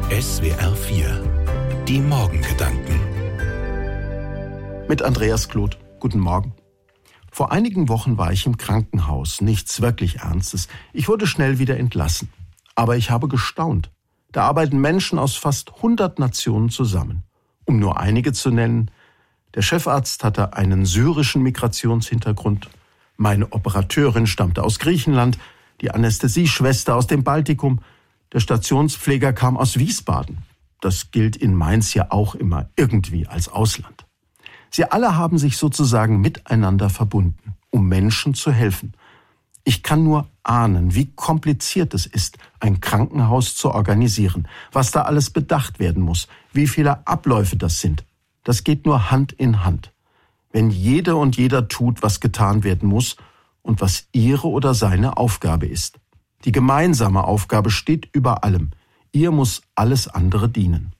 SWR 4. Die Morgengedanken. Mit Andreas Kloth. Guten Morgen. Vor einigen Wochen war ich im Krankenhaus. Nichts wirklich Ernstes. Ich wurde schnell wieder entlassen. Aber ich habe gestaunt. Da arbeiten Menschen aus fast 100 Nationen zusammen. Um nur einige zu nennen: der Chefarzt hatte einen syrischen Migrationshintergrund. Meine Operateurin stammte aus Griechenland. Die Anästhesieschwester aus dem Baltikum. Der Stationspfleger kam aus Wiesbaden. Das gilt in Mainz ja auch immer irgendwie als Ausland. Sie alle haben sich sozusagen miteinander verbunden, um Menschen zu helfen. Ich kann nur ahnen, wie kompliziert es ist, ein Krankenhaus zu organisieren, was da alles bedacht werden muss, wie viele Abläufe das sind. Das geht nur Hand in Hand. Wenn jede und jeder tut, was getan werden muss und was ihre oder seine Aufgabe ist. Die gemeinsame Aufgabe steht über allem. Ihr muss alles andere dienen.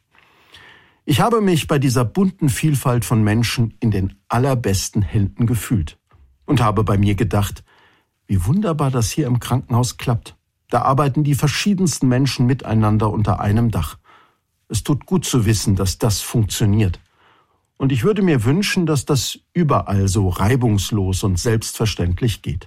Ich habe mich bei dieser bunten Vielfalt von Menschen in den allerbesten Händen gefühlt und habe bei mir gedacht, wie wunderbar das hier im Krankenhaus klappt. Da arbeiten die verschiedensten Menschen miteinander unter einem Dach. Es tut gut zu wissen, dass das funktioniert. Und ich würde mir wünschen, dass das überall so reibungslos und selbstverständlich geht.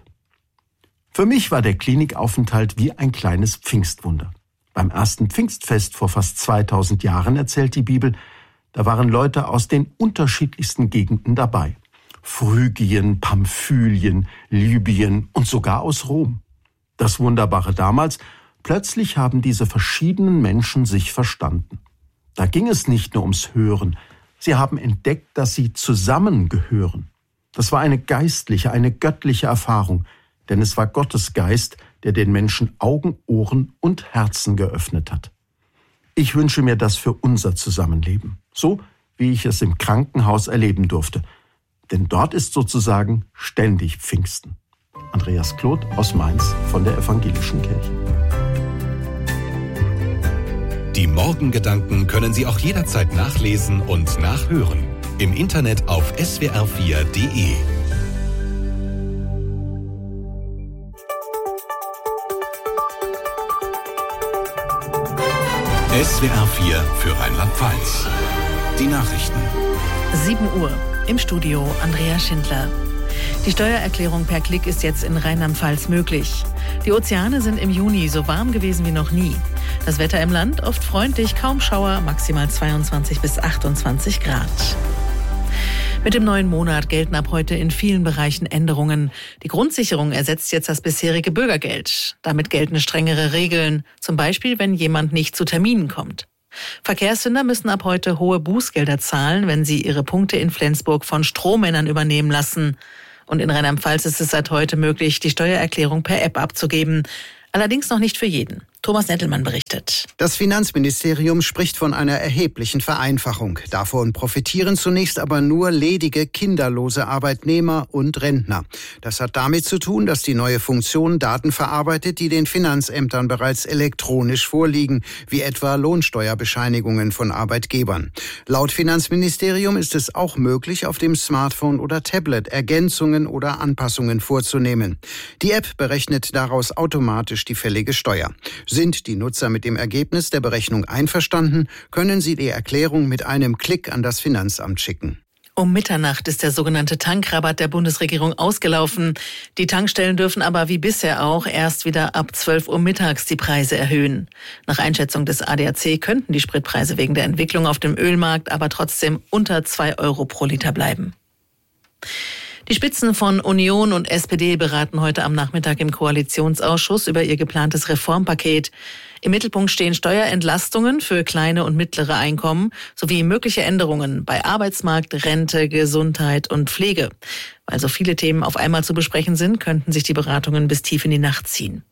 Für mich war der Klinikaufenthalt wie ein kleines Pfingstwunder. Beim ersten Pfingstfest vor fast 2000 Jahren, erzählt die Bibel, da waren Leute aus den unterschiedlichsten Gegenden dabei. Phrygien, Pamphylien, Libyen und sogar aus Rom. Das Wunderbare damals: plötzlich haben diese verschiedenen Menschen sich verstanden. Da ging es nicht nur ums Hören. Sie haben entdeckt, dass sie zusammengehören. Das war eine geistliche, eine göttliche Erfahrung, denn es war Gottes Geist, der den Menschen Augen, Ohren und Herzen geöffnet hat. Ich wünsche mir das für unser Zusammenleben, so wie ich es im Krankenhaus erleben durfte. Denn dort ist sozusagen ständig Pfingsten. Andreas Kloth aus Mainz von der Evangelischen Kirche. Die Morgengedanken können Sie auch jederzeit nachlesen und nachhören. Im Internet auf swr4.de. SWR 4 für Rheinland-Pfalz. Die Nachrichten. 7 Uhr. Im Studio Andrea Schindler. Die Steuererklärung per Klick ist jetzt in Rheinland-Pfalz möglich. Die Ozeane sind im Juni so warm gewesen wie noch nie. Das Wetter im Land oft freundlich, kaum Schauer, maximal 22 bis 28 Grad. Mit dem neuen Monat gelten ab heute in vielen Bereichen Änderungen. Die Grundsicherung ersetzt jetzt das bisherige Bürgergeld. Damit gelten strengere Regeln, zum Beispiel wenn jemand nicht zu Terminen kommt. Verkehrssünder müssen ab heute hohe Bußgelder zahlen, wenn sie ihre Punkte in Flensburg von Strohmännern übernehmen lassen. Und in Rheinland-Pfalz ist es seit heute möglich, die Steuererklärung per App abzugeben. Allerdings noch nicht für jeden. Thomas Nettelmann berichtet. Das Finanzministerium spricht von einer erheblichen Vereinfachung. Davon profitieren zunächst aber nur ledige, kinderlose Arbeitnehmer und Rentner. Das hat damit zu tun, dass die neue Funktion Daten verarbeitet, die den Finanzämtern bereits elektronisch vorliegen, wie etwa Lohnsteuerbescheinigungen von Arbeitgebern. Laut Finanzministerium ist es auch möglich, auf dem Smartphone oder Tablet Ergänzungen oder Anpassungen vorzunehmen. Die App berechnet daraus automatisch die fällige Steuer. Sind die Nutzer mit dem Ergebnis der Berechnung einverstanden, können sie die Erklärung mit einem Klick an das Finanzamt schicken. Um Mitternacht ist der sogenannte Tankrabatt der Bundesregierung ausgelaufen. Die Tankstellen dürfen aber wie bisher auch erst wieder ab 12 Uhr mittags die Preise erhöhen. Nach Einschätzung des ADAC könnten die Spritpreise wegen der Entwicklung auf dem Ölmarkt aber trotzdem unter 2 Euro pro Liter bleiben. Die Spitzen von Union und SPD beraten heute am Nachmittag im Koalitionsausschuss über ihr geplantes Reformpaket. Im Mittelpunkt stehen Steuerentlastungen für kleine und mittlere Einkommen sowie mögliche Änderungen bei Arbeitsmarkt, Rente, Gesundheit und Pflege. Weil so viele Themen auf einmal zu besprechen sind, könnten sich die Beratungen bis tief in die Nacht ziehen.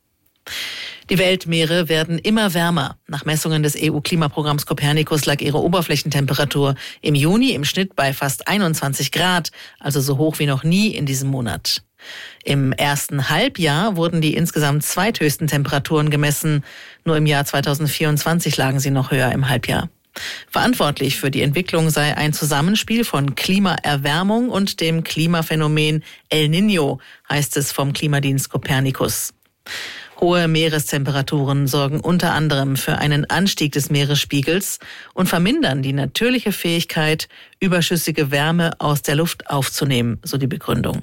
Die Weltmeere werden immer wärmer. Nach Messungen des EU-Klimaprogramms Copernicus lag ihre Oberflächentemperatur im Juni im Schnitt bei fast 21 Grad, also so hoch wie noch nie in diesem Monat. Im ersten Halbjahr wurden die insgesamt zweithöchsten Temperaturen gemessen. Nur im Jahr 2024 lagen sie noch höher im Halbjahr. Verantwortlich für die Entwicklung sei ein Zusammenspiel von Klimaerwärmung und dem Klimaphänomen El Niño, heißt es vom Klimadienst Copernicus. Hohe Meerestemperaturen sorgen unter anderem für einen Anstieg des Meeresspiegels und vermindern die natürliche Fähigkeit, überschüssige Wärme aus der Luft aufzunehmen, so die Begründung.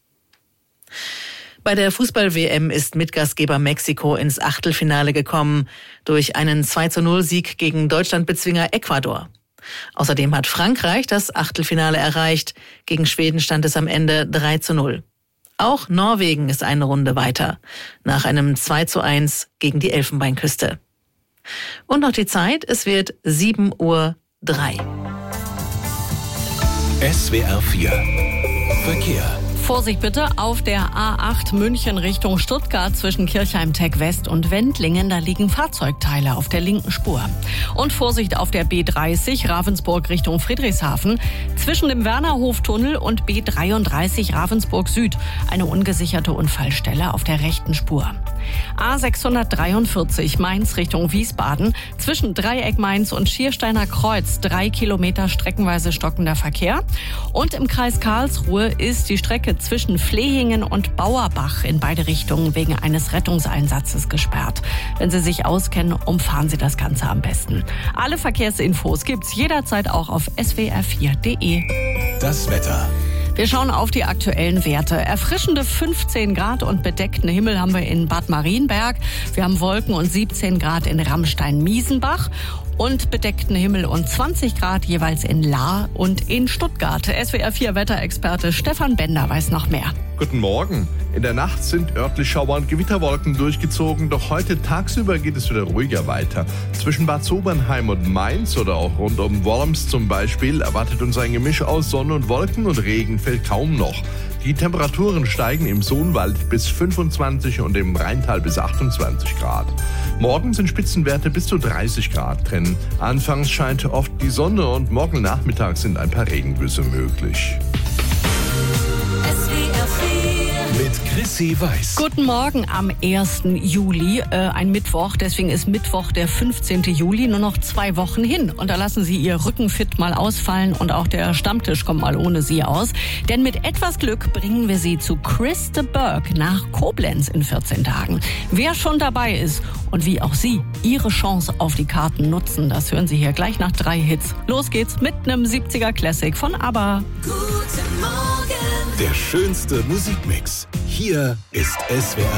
Bei der Fußball-WM ist Mitgastgeber Mexiko ins Achtelfinale gekommen durch einen 2:0-Sieg gegen Deutschlandbezwinger Ecuador. Außerdem hat Frankreich das Achtelfinale erreicht. Gegen Schweden stand es am Ende 3:0. Auch Norwegen ist eine Runde weiter, nach einem 2:1 gegen die Elfenbeinküste. Und noch die Zeit, es wird 7:03 Uhr. SWR 4 Verkehr. Vorsicht bitte auf der A8 München Richtung Stuttgart zwischen Kirchheim-Tech West und Wendlingen. Da liegen Fahrzeugteile auf der linken Spur. Und Vorsicht auf der B30 Ravensburg Richtung Friedrichshafen zwischen dem Wernerhoftunnel und B33 Ravensburg Süd. Eine ungesicherte Unfallstelle auf der rechten Spur. A643 Mainz Richtung Wiesbaden zwischen Dreieck Mainz und Schiersteiner Kreuz 3 Kilometer streckenweise stockender Verkehr. Und im Kreis Karlsruhe ist die Strecke zwischen Flehingen und Bauerbach in beide Richtungen wegen eines Rettungseinsatzes gesperrt. Wenn Sie sich auskennen, umfahren Sie das Ganze am besten. Alle Verkehrsinfos gibt's jederzeit auch auf swr4.de. Das Wetter. Wir schauen auf die aktuellen Werte. Erfrischende 15 Grad und bedeckten Himmel haben wir in Bad Marienberg. Wir haben Wolken und 17 Grad in Ramstein-Miesenbach. Und bedeckten Himmel und 20 Grad jeweils in Lahr und in Stuttgart. SWR 4 Wetterexperte Stefan Bender weiß noch mehr. Guten Morgen. In der Nacht sind örtlich Schauer und Gewitterwolken durchgezogen, doch heute tagsüber geht es wieder ruhiger weiter. Zwischen Bad Sobernheim und Mainz oder auch rund um Worms zum Beispiel erwartet uns ein Gemisch aus Sonne und Wolken und Regen fällt kaum noch. Die Temperaturen steigen im Sohnwald bis 25 und im Rheintal bis 28 Grad. Morgen sind Spitzenwerte bis zu 30 Grad drin. Anfangs scheint oft die Sonne und morgen Nachmittag sind ein paar Regengüsse möglich. Mit Chrissy Weiß. Guten Morgen am 1. Juli, ein Mittwoch. Deswegen ist Mittwoch der 15. Juli, nur noch 2 Wochen hin. Und da lassen Sie Ihr Rückenfit mal ausfallen und auch der Stammtisch kommt mal ohne Sie aus. Denn mit etwas Glück bringen wir Sie zu Chris de Burgh nach Koblenz in 14 Tagen. Wer schon dabei ist und wie auch Sie Ihre Chance auf die Karten nutzen, das hören Sie hier gleich nach 3 Hits. Los geht's mit einem 70er Classic von ABBA. Guten Morgen. Der schönste Musikmix. Hier ist SWR